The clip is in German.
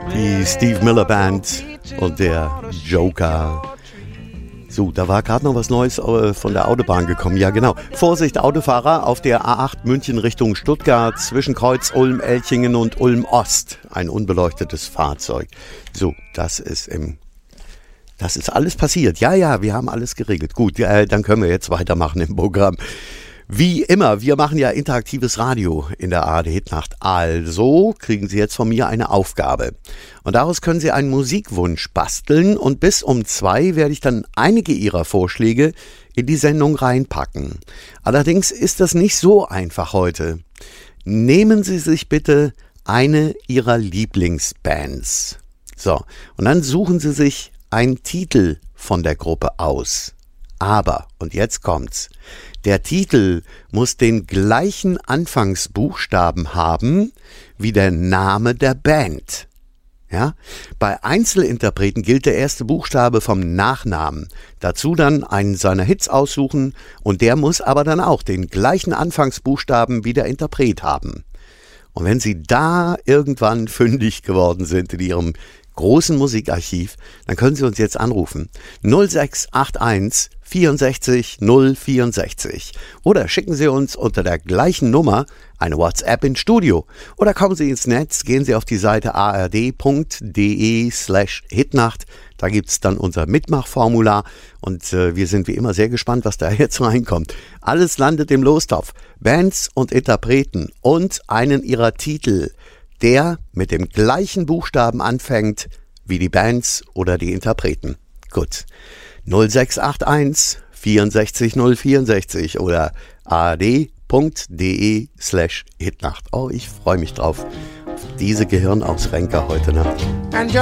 Die Steve Miller Band und der Joker. So, da war gerade noch was Neues von der Autobahn gekommen. Ja, genau. Vorsicht, Autofahrer auf der A8 München Richtung Stuttgart zwischen Kreuz Ulm, Elchingen und Ulm Ost. Ein unbeleuchtetes Fahrzeug. So, das ist alles passiert. Ja, wir haben alles geregelt. Gut, dann können wir jetzt weitermachen im Programm. Wie immer, wir machen ja interaktives Radio in der ARD Hitnacht. Also kriegen Sie jetzt von mir eine Aufgabe. Und daraus können Sie einen Musikwunsch basteln und bis um 2 werde ich dann einige Ihrer Vorschläge in die Sendung reinpacken. Allerdings ist das nicht so einfach heute. Nehmen Sie sich bitte eine Ihrer Lieblingsbands. So, und dann suchen Sie sich einen Titel von der Gruppe aus. Aber, und jetzt kommt's, der Titel muss den gleichen Anfangsbuchstaben haben wie der Name der Band. Ja? Bei Einzelinterpreten gilt der erste Buchstabe vom Nachnamen. Dazu dann einen seiner Hits aussuchen und der muss aber dann auch den gleichen Anfangsbuchstaben wie der Interpret haben. Und wenn Sie da irgendwann fündig geworden sind in Ihrem großen Musikarchiv, dann können Sie uns jetzt anrufen. 0681 64 064 oder schicken Sie uns unter der gleichen Nummer eine WhatsApp ins Studio oder kommen Sie ins Netz, gehen Sie auf die Seite ard.de/hitnacht, da gibt es dann unser Mitmachformular und wir sind wie immer sehr gespannt, was da jetzt reinkommt. Alles landet im Lostopf, Bands und Interpreten und einen ihrer Titel, der mit dem gleichen Buchstaben anfängt wie die Bands oder die Interpreten. Gut. 0681 64 064 oder ard.de/hitnacht. Oh, ich freue mich drauf. Auf diese Gehirnausrenker heute Nacht.